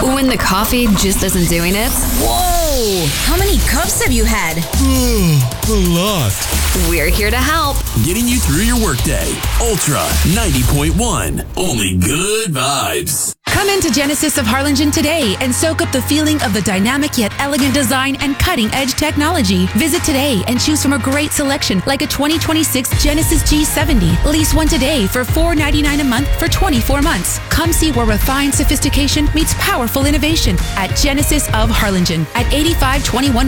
When the coffee just isn't doing it? Whoa! How many cups have you had? A lot. We're here to help. Getting you through your workday. Ultra 90.1. Only good vibes. Come into Genesis of Harlingen today and soak up the feeling of the dynamic yet elegant design and cutting-edge technology. Visit today and choose from a great selection like a 2026 Genesis G70. Lease one today for $499 a month for 24 months. Come see where refined sophistication meets powerful innovation at Genesis of Harlingen at 8521